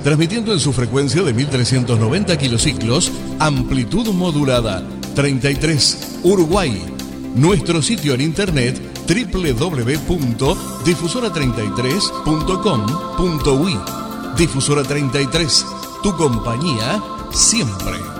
transmitiendo en su frecuencia de 1390 kilociclos, amplitud modulada, 33, Uruguay. Nuestro sitio en internet www.difusora33.com.uy. Difusora 33, tu compañía siempre.